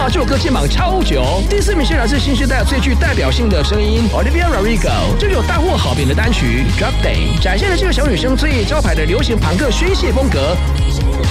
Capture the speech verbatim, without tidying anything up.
哇，这首歌肩膀超久。第四名是来自新时代最具代表性的声音 Olivia Rodrigo， 这首大获好评的单曲 Drop Day， 展现了这个小女生最招牌的流行朋克宣泄风格。